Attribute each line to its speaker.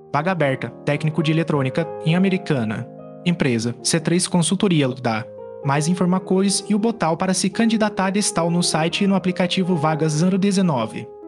Speaker 1: Vaga aberta, técnico de eletrônica em Americana. Empresa, C3 Consultoria dá. Mais informações e o botão para se candidatar está no site e no aplicativo Vagas 019.